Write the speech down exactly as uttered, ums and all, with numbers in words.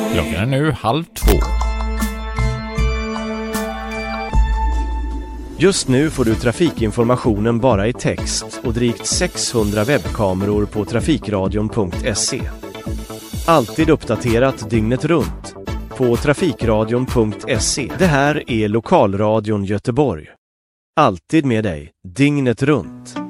Klockan är nu halv två. Just nu får du trafikinformationen bara i text och drygt sexhundra webbkameror på trafikradion punkt se. Alltid uppdaterat dygnet runt på trafikradion punkt se. Det här är Lokalradion Göteborg. Alltid med dig, dygnet runt.